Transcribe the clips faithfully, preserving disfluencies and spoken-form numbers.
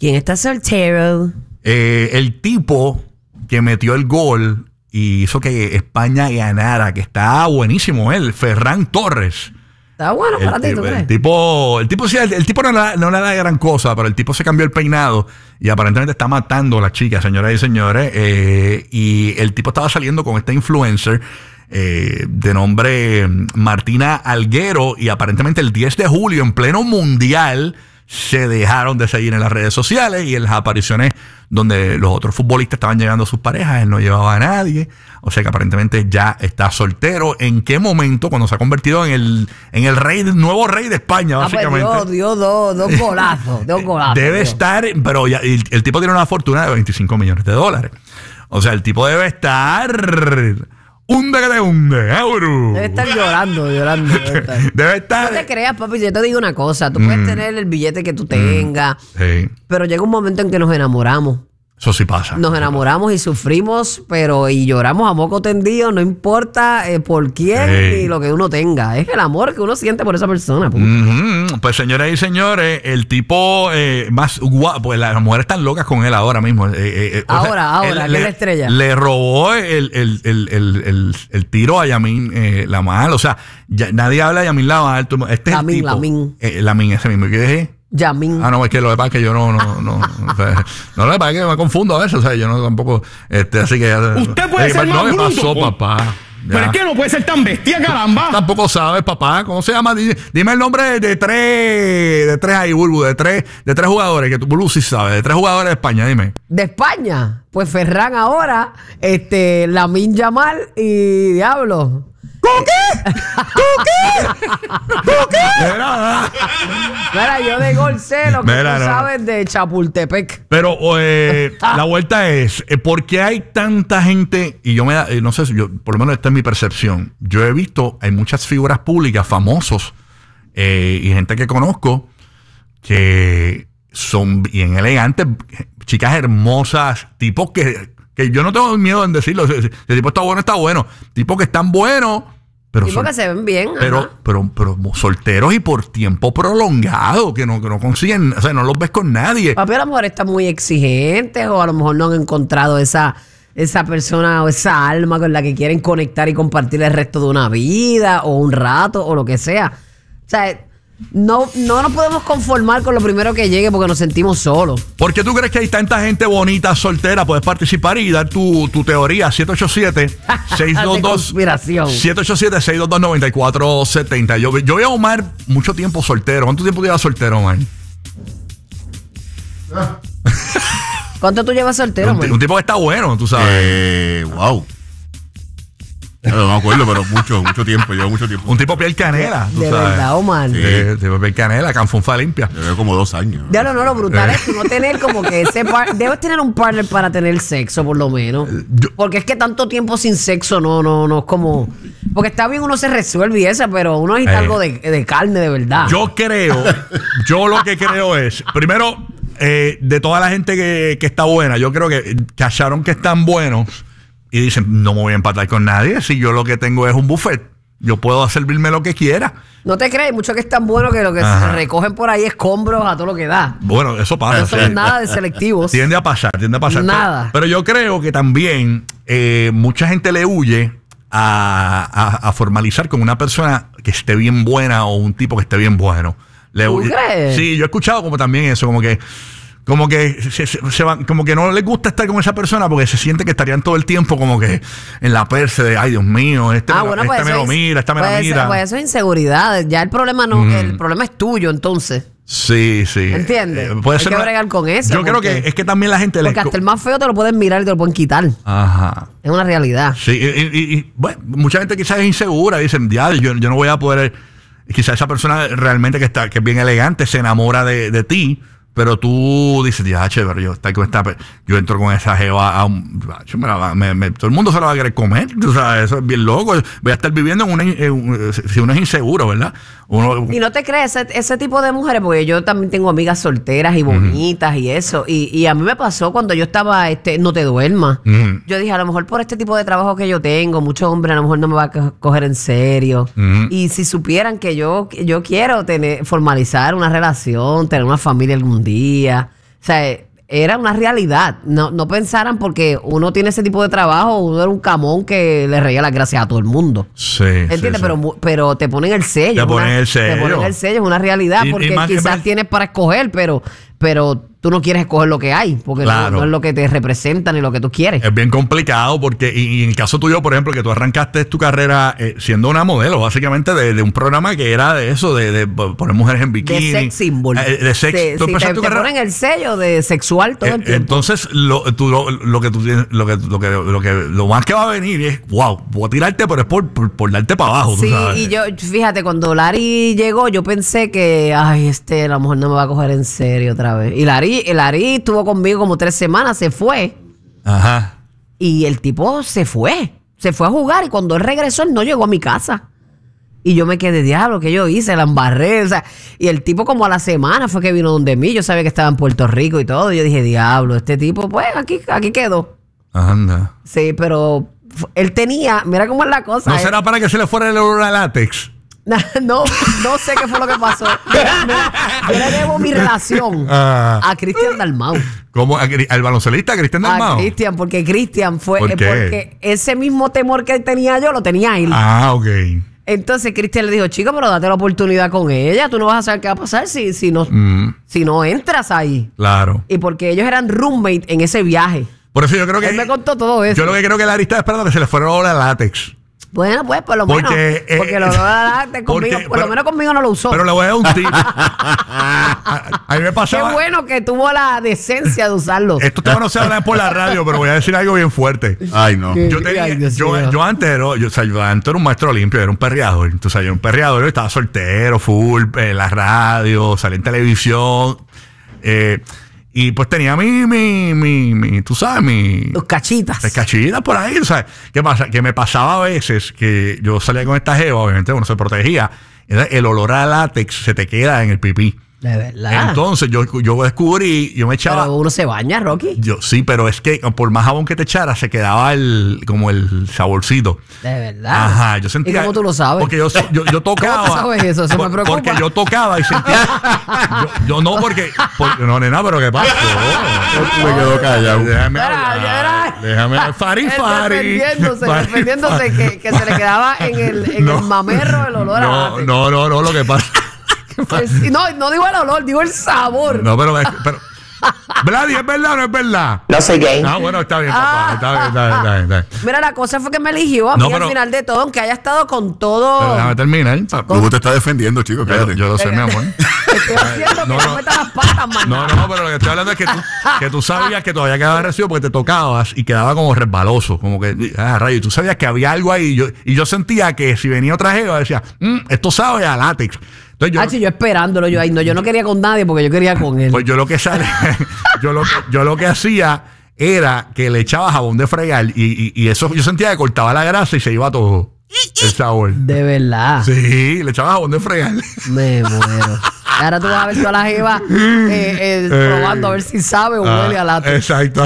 ¿Quién está soltero? Eh, el tipo que metió el gol y hizo que España ganara, que está buenísimo él, Ferran Torres. Está bueno para ti, ¿tú crees? El tipo, el tipo, sí, el, el tipo no, la, no le da gran cosa, pero el tipo se cambió el peinado y aparentemente está matando a la chica, señoras y señores. Eh, y el tipo estaba saliendo con esta influencer eh, de nombre Martina Alguero y aparentemente el diez de julio, en pleno mundial, se dejaron de seguir en las redes sociales y en las apariciones donde los otros futbolistas estaban llegando a sus parejas, él no llevaba a nadie, o sea que aparentemente ya está soltero. ¿En qué momento? Cuando se ha convertido en el, en el rey, nuevo rey de España, básicamente. Ah, pues dio, dio dos, dos golazos, dos golazos. Debe dio. estar, pero ya, el, el tipo tiene una fortuna de veinticinco millones de dólares. O sea, el tipo debe estar... Hunde que te hunde, euro. Debe estar llorando, llorando. Debe estar. Debe estar. No te creas, papi, yo te digo una cosa. Tú mm. puedes tener el billete que tú tengas, mm. sí. pero llega un momento en que nos enamoramos. Eso sí pasa. Nos enamoramos pasa. y sufrimos, pero y lloramos a moco tendido, no importa eh, por quién sí. ni lo que uno tenga. Es el amor que uno siente por esa persona. Mm-hmm. Pues señoras y señores, el tipo eh, más guapo, pues las mujeres están locas con él ahora mismo. Eh, eh, ahora, sea, ahora, él, que le, la estrella. Le robó el, el, el, el, el, el tiro a Yamin eh, Lamal. O sea, ya, nadie habla de Yamin Lamal. Este es Lamin, el tipo. Lamin. Eh, Lamin, ese mismo. ¿Qué dije? Yamin. Ah, no, es que lo que pasa es que yo no, no, no, o sea, no, lo que pasa es que me confundo a veces, o sea, yo no tampoco, este, así que... Usted puede eh, ser no, más ¿qué pasó, bruto? papá? Ya. Pero es que no puede ser tan bestia, caramba. Tampoco sabes, papá, ¿cómo se llama? Dime, dime el nombre de, de tres, de tres ahí, Bulbu, de tres, de tres jugadores, que tú, Bulbu, sí sabes, de tres jugadores de España, dime. ¿De España? Pues Ferran ahora, este, Lamine Yamal y Diablo. ¿Cómo qué? ¿Cómo qué? ¿Cómo qué? Mira, Mira, yo de gol sé lo que Mira, tú no. sabes de Chapultepec. Pero eh, la vuelta es, eh, ¿por qué hay tanta gente? Y yo me da, eh, no sé, yo, por lo menos esta es mi percepción. Yo he visto, hay muchas figuras públicas, famosos, eh, y gente que conozco, que son bien elegantes, chicas hermosas, tipos que... que yo no tengo miedo en decirlo. Si el tipo está bueno, está bueno. Tipos que están buenos, pero Tipos son, que se ven bien. pero, pero, pero, pero solteros y por tiempo prolongado, que no, que no consiguen, o sea, no los ves con nadie. Papi, a lo mejor están muy exigentes o a lo mejor no han encontrado esa, esa persona o esa alma con la que quieren conectar y compartir el resto de una vida o un rato o lo que sea. O sea, No, no nos podemos conformar con lo primero que llegue porque nos sentimos solos. ¿Por qué tú crees que hay tanta gente bonita, soltera? Puedes participar y dar tu, tu teoría. siete ocho siete, seis dos dos siete ocho siete, seis dos dos, nueve cuatro siete cero. Yo, yo voy a Omar mucho tiempo soltero. ¿Cuánto tiempo llevas soltero, Omar? ¿Cuánto tú llevas soltero, un, un tipo que está bueno, tú sabes. Eh, wow. No me acuerdo, pero mucho, mucho tiempo, llevo mucho tiempo. Un tipo piel canela, tú de sabes. verdad, Omar. Sí, de, tipo piel canela, canfunfa limpia. Llevo como dos años. Ya no, no, lo brutal es tú no tener como que ese par debes tener un partner para tener sexo, por lo menos. Yo, porque es que tanto tiempo sin sexo no, no, no es como. Porque está bien, uno se resuelve y eso, pero uno necesita eh, algo de, de carne de verdad. Yo creo, yo lo que creo es, primero, eh, de toda la gente que, que está buena, yo creo que cacharon que están buenos. Y dicen, no me voy a empatar con nadie. Si yo lo que tengo es un buffet, yo puedo servirme lo que quiera. No te crees, mucho que es tan bueno que lo que Ajá. se recogen por ahí escombros a todo lo que da. Bueno, eso pasa. Eso no es nada de selectivos. Tiende a pasar, tiende a pasar. Nada. Pero, pero yo creo que también eh, mucha gente le huye a, a, a formalizar con una persona que esté bien buena o un tipo que esté bien bueno. Le ¿Tú huye. crees? Sí, yo he escuchado como también eso, como que... Como que se, se, se van, como que no les gusta estar con esa persona porque se siente que estarían todo el tiempo como que en la perse de ay Dios mío, este, ah, me, bueno, este pues me lo es, mira, esta me pues la mira. Eso, pues eso es inseguridad. Ya el problema no, mm. el problema es tuyo, entonces. Sí, sí. ¿Entiendes? Eh, puede Hay ser que una, bregar con eso. Yo creo que es que también la gente... Porque le, hasta el más feo te lo pueden mirar y te lo pueden quitar. Ajá. Es una realidad. Sí, y, y, y bueno, mucha gente quizás es insegura. Dicen, ya, yo, yo no voy a poder... Quizás esa persona realmente que está que es bien elegante se enamora de, de ti. Pero tú dices, ya, chévere, yo, está con esta, yo entro con esa jeva a un... Me, me, todo el mundo se la va a querer comer. O sea, eso es bien loco. Voy a estar viviendo en una... En, si uno es inseguro, ¿verdad? Uno, y no te crees, ese, ese tipo de mujeres, porque yo también tengo amigas solteras y bonitas uh-huh. y eso. Y, y a mí me pasó cuando yo estaba, este, no te duermas. Uh-huh. Yo dije, a lo mejor por este tipo de trabajo que yo tengo, muchos hombres a lo mejor no me van a coger en serio. Uh-huh. Y si supieran que yo, yo quiero tener, formalizar una relación, tener una familia algún día, sea, era una realidad. No, no pensaran porque uno tiene ese tipo de trabajo, uno era un camón que le reía las gracias a todo el mundo. Sí. ¿Entiendes? sí, sí. Pero, mu- pero te ponen el sello. Te ponen una- el sello. Te ponen el sello, es una realidad. Y- y Porque más que quizás más- tienes para escoger, pero, pero tú no quieres escoger lo que hay. Porque Claro. no, no es lo que te representa ni lo que tú quieres. Es bien complicado porque, y, y en el caso tuyo, por ejemplo, que tú arrancaste tu carrera eh, siendo una modelo, básicamente de, de un programa que era de eso, de, de poner mujeres en De bikini. sex symbol. Eh, de sex. Sí, tú sí, empezaste te, tu te carrera. ponen el sello de sexual todo Eh, el tiempo. Entonces, lo, tú, lo, lo que tú tienes, lo que, lo que, lo que, lo más que va a venir es, wow, voy a tirarte, pero es por, por, por darte para abajo, tú Sí, sabes. y yo, fíjate, cuando Larry llegó, yo pensé que, ay, este, a lo mejor no me va a coger en serio otra vez. Y Larry, Larry estuvo conmigo como tres semanas, se fue. Ajá. Y el tipo se fue. Se fue a jugar y cuando él regresó, él no llegó a mi casa. Y yo me quedé, diablo, que yo hice, la embarré. O sea, y el tipo como a la semana fue que vino donde mí. Yo sabía que estaba en Puerto Rico y todo. Y yo dije, diablo, este tipo, pues aquí, aquí quedó. Anda. Sí, pero fu- él tenía, mira cómo es la cosa. ¿No él- será para que se le fuera el olor a látex? No, no sé qué fue lo que pasó. Mira, mira, yo le debo mi relación Ah. a Cristian Dalmau. ¿Cómo? ¿A Cri- ¿Al baloncelista Cristian A Dalmau? Cristian, porque Cristian fue. ¿Por eh, qué? Porque ese mismo temor que tenía yo lo tenía él. Ah, ok. Entonces Cristian le dijo, chico, pero date la oportunidad con ella. Tú no vas a saber qué va a pasar si, si, no, Mm, si no entras ahí. claro. Y porque ellos eran roommate en ese viaje. Por eso yo creo que. Él me contó todo eso. Yo lo que creo que la arista esperando que se le fuera el olor a látex. Bueno, pues por lo Porque, menos. eh, porque lo, lo- conmigo, porque- por lo pero- menos conmigo no lo usó. Pero le voy a dar un tip. a, a mí me Qué pasaba. bueno que tuvo la decencia de usarlo. Esto te no se habla por la radio, pero voy a decir algo bien fuerte. Ay, no. ¿Qué? Yo, tenía, Ay, Dios yo, mío. yo antes, era, yo, o sea, yo antes era un maestro limpio, era un perreador. Entonces, yo era un perreador, yo estaba soltero, full, en la radio, salí en televisión. Eh, y pues tenía mi, mi, mi, mi, tú sabes, mi. Los cachitas. Las cachitas por ahí, ¿sabes? ¿Qué pasa? Que me pasaba a veces que yo salía con esta jeva, obviamente uno se protegía. Era el olor a látex se te queda en el pipí. De verdad. Entonces yo, yo descubrí, yo me echaba. Pero uno se baña, Rocky. Yo sí, pero es que por más jabón que te echara, se quedaba el, como el saborcito. De verdad. Ajá, yo sentía. ¿Y cómo tú lo sabes? Porque yo, yo, yo tocaba. ¿Cómo tú sabes eso? Eso me por- preocupa. Porque yo tocaba y sentía. yo, yo no, porque, porque. No, nena, pero ¿qué pasó? Me quedo callado. Déjame Espera, hablar. espera. Déjame. Fari, Él Fari. defendiéndose, Fari, defendiéndose Fari. que, que se le quedaba en el, en No. el mamerro el olor a No, látex. no, no, no, lo que pasa. El- no, no digo el olor, digo el sabor. No, pero. pero Vladi, ¿es verdad o no es verdad? No soy gay. Ah, bueno, está bien, papá. Está bien, está bien, está bien. Está bien. Mira, la cosa fue que me eligió a No, mí pero- al final de todo, aunque haya estado con Pero todo. déjame terminar. Tú te estás defendiendo, chico, Yo, cállate. yo lo sé, mi amor. Estoy haciendo No, que no, no. metas las patas, man. No, no, pero lo que estoy hablando es que tú, que tú sabías que todavía quedaba recibo porque te tocabas y quedaba como resbaloso. Como que, ah, rayo, y tú sabías que había algo ahí. Y yo, y yo sentía que si venía otra jeva, decía, "Mm, esto sabe a látex. Entonces yo, Hacho, yo esperándolo, yo, ay, no, yo no quería con nadie porque yo quería con él. pues yo lo que sale, yo lo, que- yo lo que hacía era que le echaba jabón de fregar y, y, y eso yo sentía que cortaba la grasa y se iba todo el sabor. De verdad. Sí, le echaba jabón de fregar. Me muero. Ahora tú vas a ver toda la jeva eh, eh, probando a ver si sabe o huele a Ah, látex. exacto.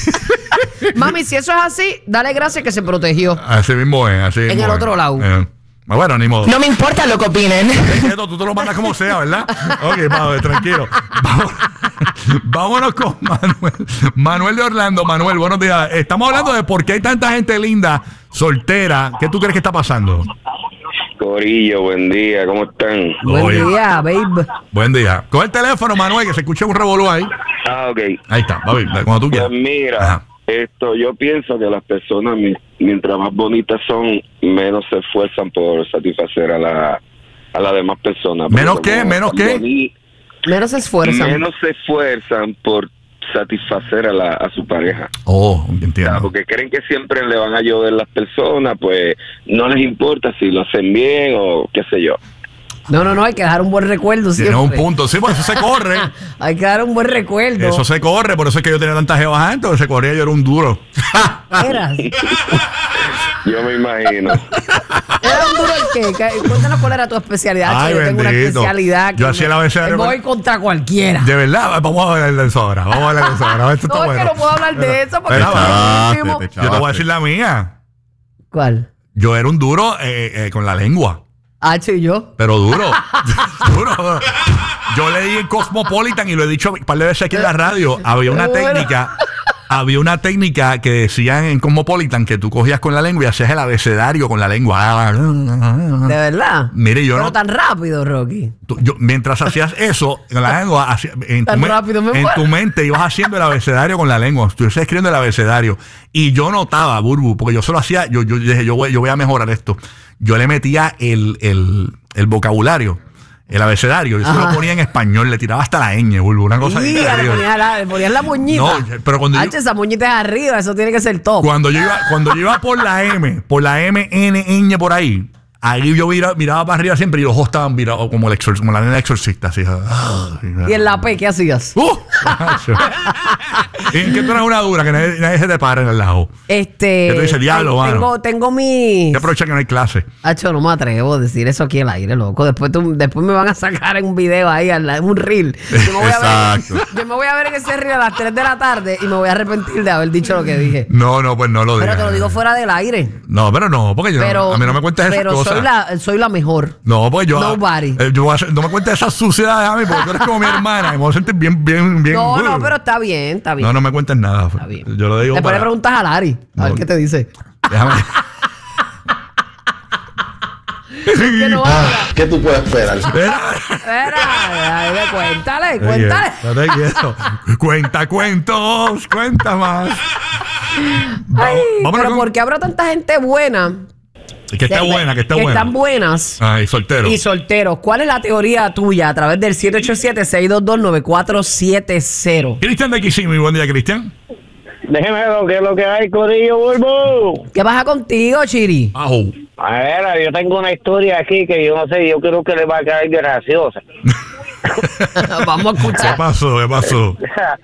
Mami, si eso es así, dale gracias que se protegió. Así mismo es, así mismo el es. otro lado. Eh, bueno, ni modo. No me importa lo que opinen. Esto tú te lo mandas como sea, ¿verdad? Ok, vamos, tranquilo. Vamos- vámonos con Manuel. Manuel de Orlando. Manuel, buenos días. Estamos hablando de por qué hay tanta gente linda, soltera. ¿Qué tú crees que está pasando? Corillo, buen día, ¿cómo están? Buen Oye. día, babe. Buen día. Con el teléfono, Manuel, que se escuche un revolú ahí. Ah, ok. Ahí está, va bien, cuando tú Pues quieras. mira, Ajá. esto, yo pienso que las personas, mi- mientras más bonitas son, menos se esfuerzan por satisfacer a la a las demás personas. Porque ¿Menos como qué? ¿Menos son qué? boni- Menos se esfuerzan. Menos se esfuerzan por satisfacer a, la, a su pareja. Oh, O sea, entiendo. porque creen que siempre le van a llover las personas, pues no les importa si lo hacen bien o qué sé yo. No, no, no, hay que dejar un buen recuerdo siempre. Tiene un punto. Sí, pues eso se corre. Hay que dar un buen recuerdo. Eso se corre. Por eso es que yo tenía tantas jevas antes. Porque se corría, yo era un duro. Eras. Yo me imagino. ¿Era un duro el qué? ¿Qué? Cuéntanos cuál era tu especialidad. Ay, yo tengo una bendito. especialidad. Yo hacía el abecedario me con- voy contra cualquiera. De verdad, vamos a hablar de eso ahora. Vamos a hablar de eso ahora. Esto está No, es bueno. que no puedo hablar de eso porque Espera, no va. es lo último. Te Yo te voy a decir la mía. ¿Cuál? Yo era un duro eh, eh, con la lengua. Hacho y yo. Pero duro. duro. yo leí en Cosmopolitan y lo he dicho un par de veces aquí en la radio. Había una técnica, había una técnica que decían en Cosmopolitan que tú cogías con la lengua y hacías el abecedario con la lengua. ¿De verdad? Mire, yo Pero no. tan rápido, Rocky. Tú- yo, mientras hacías eso, con la lengua, hacía- en, tu, Tan me- rápido me en muero. tu mente ibas haciendo el abecedario con la lengua. Tú ibas escribiendo el abecedario. Y yo notaba, Burbu, porque yo solo hacía, yo, yo dije, yo voy, yo voy a mejorar esto. Yo le metía el, el, el vocabulario, el abecedario. Yo se lo Ajá. ponía en español, le tiraba hasta la ñ, Burbu, una cosa Sí, le increíble. ponías la, le ponías la moñita. No, pero cuando yo- Hacho, esa moñita es arriba, eso tiene que ser top. Cuando yo iba, cuando yo iba por la M, por la M, N, ñ, por ahí, ahí yo mira- miraba para arriba siempre y los ojos estaban virados como, el exor- como la nena exorcista. Así, ah, Y en la P, ¿qué hacías? ¡Uh! macho. ¿Y en qué tú eres una dura que nadie, nadie se te para en el lado? Este. ¿Qué tú dices, diablo, ten- mano? tengo, tengo mi. Que aprovecha que no hay clase. Hacho, no me atrevo a decir eso aquí al aire, loco. Después, tú- después me van a sacar en un video ahí, al- en un reel. Yo me, voy a ver, Exacto. yo me voy a ver en ese reel a las tres de la tarde y me voy a arrepentir de haber dicho lo que dije. No, no, pues no lo digas. Pero te lo digo fuera del aire. No, pero no, porque yo, Pero, a mí no me cuentes esas pero cosas. soy la, soy la mejor. No, pues yo. Nobody. eh, yo voy a hacer- no me cuentes esas suciedades a mí, porque tú eres como mi hermana. Y me voy a sentir bien, bien, bien. No, uh. no, pero está bien, está bien. No, no me cuentes nada. Está bien. Yo lo digo. Después para- le preguntas a Lari, a ver No. qué te dice. Déjame. Que no habla. ¿Qué tú puedes esperar? Espera. Espera, ay, cuéntale, cuéntale. Oye, no te quiero. Cuenta cuentos, cuenta más. Ay, vámonos pero con- ¿por qué habrá tanta gente buena? Que está De- buena, que está que buena. están buenas Ay, soltero. y solteros. ¿Cuál es la teoría tuya a través del siete ocho siete, seis dos dos, nueve cuatro siete cero? Cristian de Kissimmee, buen día, Cristian. Déjeme lo que es lo que hay, Corillo Bulbo. ¿Qué pasa contigo, Chiri? Ajo. A ver, yo tengo una historia aquí que yo no sé, yo creo que le va a caer graciosa. Vamos a ¿Qué escuchar. pasó? ¿Qué pasó?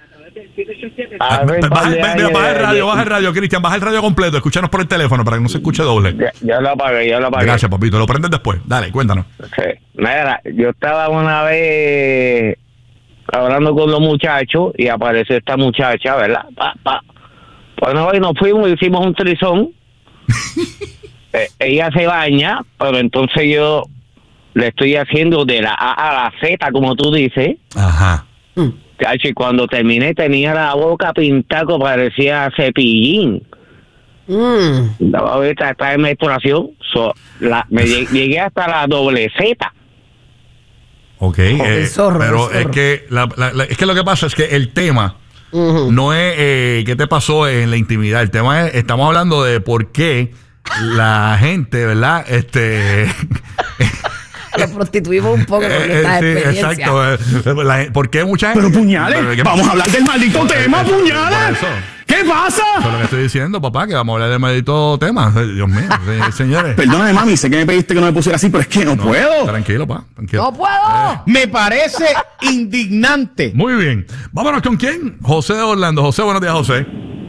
A ver, Baja, par de mira, años baja el de- radio, baja el radio, Cristian, baja el radio completo. Escúchanos por el teléfono para que no se escuche doble. Ya, ya lo apagué, ya lo apagué. Gracias, papito. Lo prendes después. Dale, cuéntanos. Sí. Mira, yo estaba una vez hablando con los muchachos y apareció esta muchacha, ¿verdad? Pa, pa. Bueno, hoy nos fuimos y hicimos un trizón. Eh, ella se baña, pero entonces yo le estoy haciendo de la A a la Z, como tú dices. Ajá. Cacho, y cuando terminé tenía la boca pintada que parecía cepillín. Mm. La babeta está en menstruación. So, la, me lleg- llegué hasta la doble Z. Ok. eh, el zorro, pero el zorro. es que la- la- la- es que lo que pasa es que el tema Ujú. no es eh, qué te pasó en la intimidad. El tema es, estamos hablando de por qué la gente, ¿verdad? Este. Lo prostituimos un poco con eh, esta sí, experiencia. exacto. eh, la- ¿Por qué mucha gente? Pero puñales, Pero, ¿qué- vamos a hablar del maldito tema, Por puñales. eso. ¿Qué pasa? Eso es lo que estoy diciendo, papá, que vamos a hablar del maldito tema. Dios mío, sí, señores. Perdóname, mami, sé que me pediste que no me pusiera así, pero es que no, No, puedo. Tranquilo, pa. Tranquilo. ¡No puedo! Me parece indignante. Muy bien. Vámonos con quién? José de Orlando. José, buenos días, José.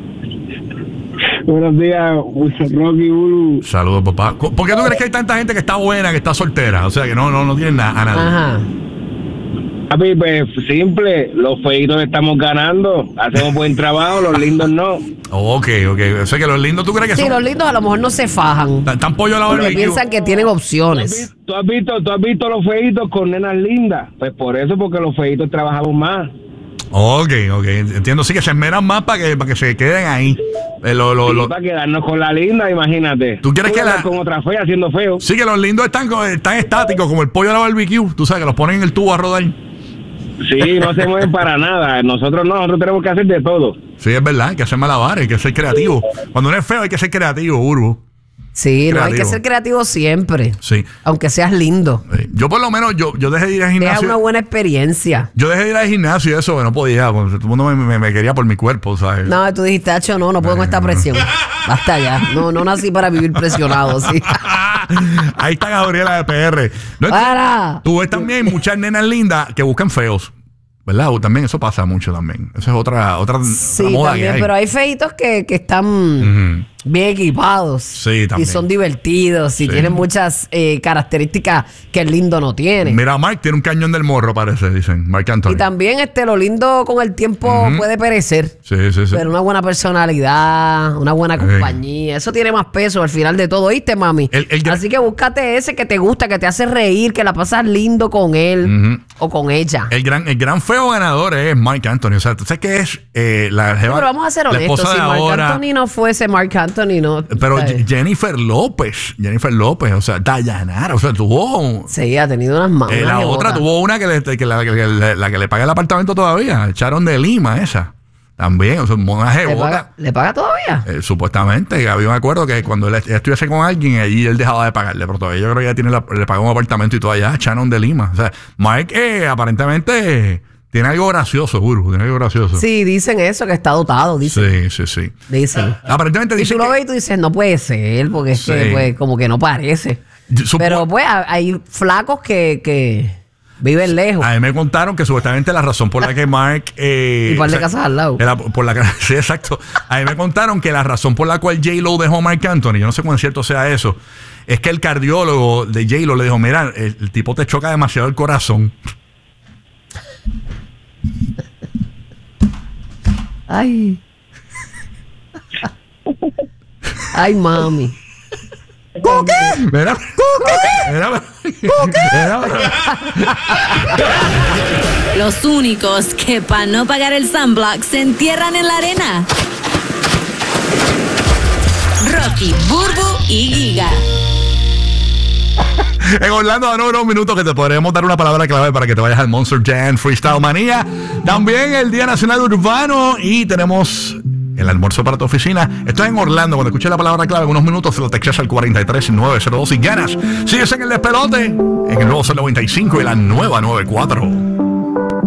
Buenos días, Rocky Bulu. Saludos, papá. ¿Por qué tú crees que hay tanta gente que está buena, que está soltera? O sea, que no, no, no tienen nada a nadie. Ajá. Papi, pues simple, los feitos estamos ganando, hacemos buen trabajo, los lindos no. Ok, ok. O sea, que los lindos, ¿tú crees que Sí, son? los lindos a lo mejor no se fajan. Tan, tan pollo a la Porque barbecue. piensan que tienen opciones. ¿Tú has visto, tú has visto los feitos con nenas lindas? Pues por eso, porque los feitos trabajamos más. Ok, ok. Entiendo. Sí que se esmeran más para que, para que se queden ahí. Eh, lo- lo- Sí, lo- para quedarnos con la linda, imagínate. ¿Tú quieres que andas la- con otra fea haciendo feo? Sí que los lindos están, co- están estáticos, como el pollo a la barbecue. Tú sabes que los ponen en el tubo a rodar. Sí, no se mueven para nada. Nosotros no, nosotros tenemos que hacer de todo. Sí, es verdad. Hay que hacer malabares, hay que ser creativo. Cuando uno es feo hay que ser creativo, Urbo. Sí, no hay que Creativo. ser creativo siempre. Sí. Aunque seas lindo. Sí. Yo por lo menos, yo, yo dejé de ir al Deja gimnasio. una buena experiencia. Yo dejé de ir al gimnasio y eso, que no podía. Porque todo el mundo me, me- me quería por mi cuerpo, ¿sabes? No, tú dijiste, Tacho, no, no puedo con esta presión. Basta ya. No, no nací para vivir presionado, sí. Ahí está Gabriela de P R. No, ¡Para! tú ves también muchas nenas lindas que buscan feos. ¿Verdad? O también eso pasa mucho también. Eso es otra, otra, otra Sí, moda también, que hay. pero hay feitos que, que están Ujú. bien equipados. Sí, también. Y son divertidos y Sí. tienen muchas eh, características que el lindo no tiene. Mira, Mark tiene un cañón del morro, parece, dicen. Mark Anthony. Y también este lo lindo con el tiempo Ujú. puede perecer. Sí, sí, sí. Pero una buena personalidad, una buena Sí. compañía, eso tiene más peso al final de todo, ¿oíste, mami? El- el gra- Así que búscate ese que te gusta, que te hace reír, que la pasas lindo con él Ujú. o con ella. El gran, el gran feo ganador es Mark Anthony. O sea, ¿tú sabes qué es eh, la Sí, jeva- pero vamos a ser la honestos, esposa si de Marc ahora? Anthony no fuese Marc Anthony, no. Pero o sea, Je- Jennifer López, Jennifer López, o sea, Dayanara, o sea, tuvo... sí, ha tenido unas manos. eh, la otra tuvo una que, le, que la, que le- la que le paga el apartamento todavía, Sharon de Lima, esa. También, o sea, una ¿Le jebota. paga, ¿Le paga todavía? Eh, supuestamente, había un acuerdo que cuando él, ella estuviese con alguien, allí él dejaba de pagarle, pero todavía yo creo que ella tiene la- le pagó un apartamento y todo allá, Shannon de Lima. O sea, Mike eh, aparentemente eh, tiene algo gracioso, Guru, tiene algo gracioso. Sí, dicen eso, que está dotado, dicen. sí, sí. sí. Dicen. Aparentemente Y dice tú lo que- ves y tú dices, no puede ser, porque es Sí. que pues, como que no parece. Yo supo- Pero pues hay flacos que, que viven lejos. A mí me contaron que supuestamente la razón por la que Mark... Eh, Y par de o sea, casas al lado. era por la, sí, exacto. A mí me contaron que la razón por la cual J-Lo dejó a Marc Anthony, yo no sé cuán cierto sea eso, es que el cardiólogo de J-Lo le dijo, mira, el, el tipo te choca demasiado el corazón. Ay. Ay, mami. Mira, mira, mira, Los únicos que para no pagar el sunblock se entierran en la arena. Rocky, Burbu y Giga. En Orlando, danos unos minutos que te podremos dar una palabra clave para que te vayas al Monster Jam Freestyle Manía. También el Día Nacional Urbano y tenemos el almuerzo para tu oficina. Esto es en Orlando. Cuando escuches la palabra clave en unos minutos, se lo textas al cuatro tres nueve cero dos y ganas. Sigues en el despelote en el nuevo C noventa y cinco y la nueva noventa y cuatro.